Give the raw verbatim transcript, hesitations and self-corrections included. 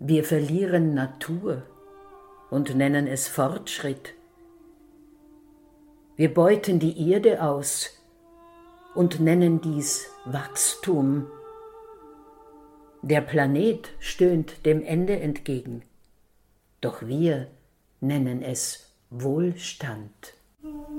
Wir verlieren Natur und nennen es Fortschritt. Wir beuten die Erde aus und nennen dies Wachstum. Der Planet stöhnt dem Ende entgegen, doch wir nennen es Wohlstand.